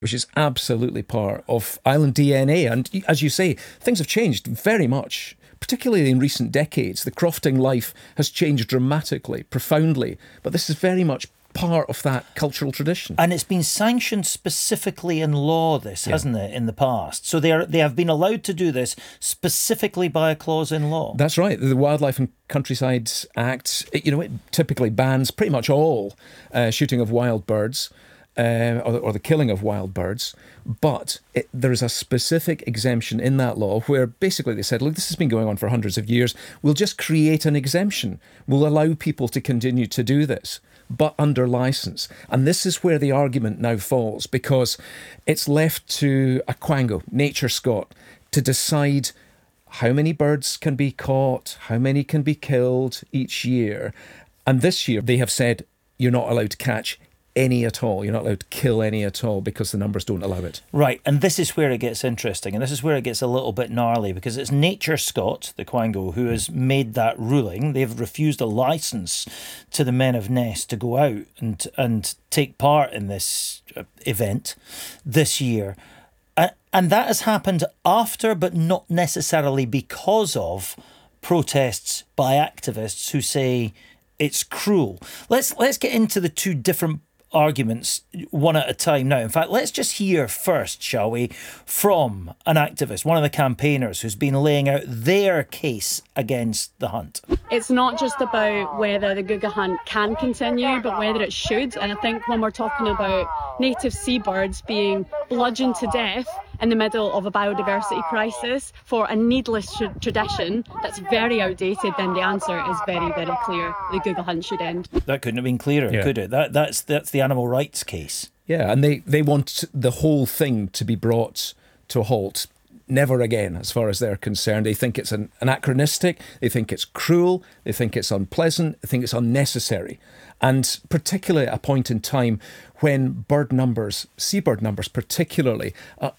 which is absolutely part of island DNA. And as you say, things have changed very much, particularly in recent decades. The crofting life has changed dramatically, profoundly, but this is very much part of that cultural tradition. And it's been sanctioned specifically in law, hasn't it, in the past? So they have been allowed to do this specifically by a clause in law. That's right. The Wildlife and Countryside Act, it typically bans pretty much all shooting of wild birds. Or the killing of wild birds, but there is a specific exemption in that law where basically they said, look, this has been going on for hundreds of years. We'll just create an exemption. We'll allow people to continue to do this, but under licence. And this is where the argument now falls, because it's left to a quango, Nature Scot, to decide how many birds can be caught, how many can be killed each year. And this year they have said you're not allowed to catch any at all. You're not allowed to kill any at all because the numbers don't allow it. Right, and this is where it gets interesting, and this is where it gets a little bit gnarly, because it's Nature Scot, the quango, who has made that ruling. They've refused a licence to the Men of Ness to go out and take part in this event this year. And that has happened after, but not necessarily because of, protests by activists who say it's cruel. Let's get into the two different arguments one at a time now. In fact, let's just hear first, shall we, from an activist, one of the campaigners who's been laying out their case against the hunt. It's not just about whether the Guga hunt can continue, but whether it should. And I think when we're talking about native seabirds being bludgeoned to death in the middle of a biodiversity crisis for a needless tradition that's very outdated, then the answer is very, very clear. The Guga hunt should end. That couldn't have been clearer, could it? That's the animal rights case. Yeah, and they want the whole thing to be brought to a halt. Never again, as far as they're concerned. They think it's anachronistic, they think it's cruel, they think it's unpleasant, they think it's unnecessary. And particularly at a point in time when bird numbers, seabird numbers particularly,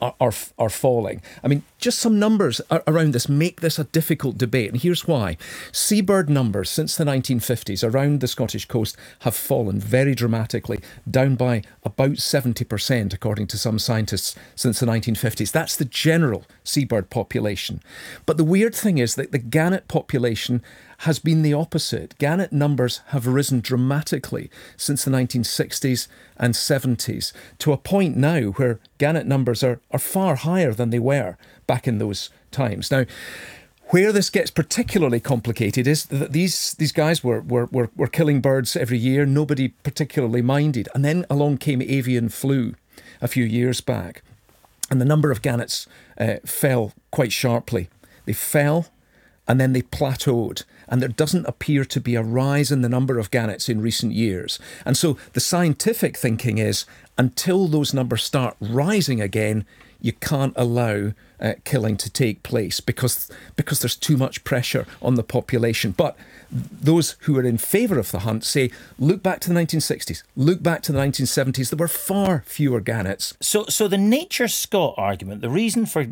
are falling. I mean, just some numbers around this make this a difficult debate, and here's why. Seabird numbers since the 1950s around the Scottish coast have fallen very dramatically, down by about 70%, according to some scientists, since the 1950s. That's the general seabird population. But the weird thing is that the gannet population has been the opposite. Gannet numbers have risen dramatically since the 1960s and 70s, to a point now where gannet numbers are far higher than they were back in those times. Now, where this gets particularly complicated is that these guys were killing birds every year. Nobody particularly minded. And then along came avian flu a few years back, and the number of gannets fell quite sharply. They fell, and then they plateaued. And there doesn't appear to be a rise in the number of gannets in recent years. And so the scientific thinking is, until those numbers start rising again, you can't allow killing to take place because there's too much pressure on the population. But those who are in favour of the hunt say, look back to the 1960s, look back to the 1970s, there were far fewer gannets. So the Nature Scot argument, the reason for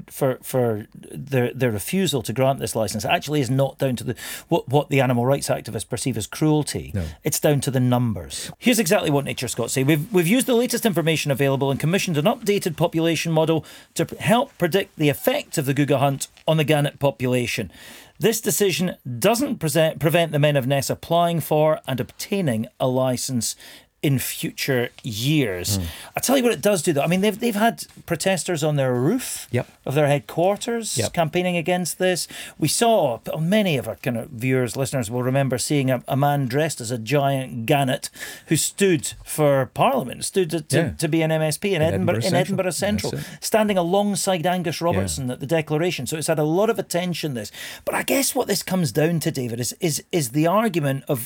the refusal to grant this licence actually is not down to what the animal rights activists perceive as cruelty. No. It's down to the numbers. Here's exactly what Nature Scot say. We've used the latest information available and commissioned an updated population model to help predict the effect of the Guga hunt on the gannet population. This decision doesn't prevent the Men of Ness applying for and obtaining a licence in future years. I tell you what it does do, though. I mean, they've had protesters on their roof of their headquarters campaigning against this. We saw, many of our kind of viewers, listeners will remember seeing a man dressed as a giant gannet who stood for Parliament, stood to be an MSP in Edinburgh Central, standing alongside Angus Robertson at the Declaration. So it's had a lot of attention, this. But I guess what this comes down to, David, is the argument of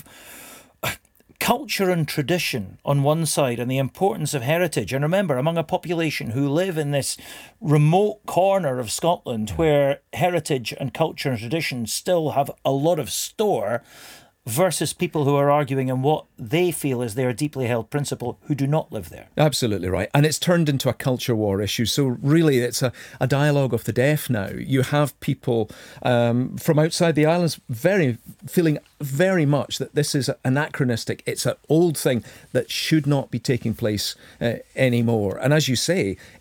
culture and tradition on one side and the importance of heritage. And remember, among a population who live in this remote corner of Scotland where heritage and culture and tradition still have a lot of store, versus people who are arguing in what they feel is their deeply held principle who do not live there. Absolutely right. And it's turned into a culture war issue. So really it's a dialogue of the deaf now. You have people from outside the islands feeling very much that this is anachronistic. It's an old thing that should not be taking place anymore. And as you say,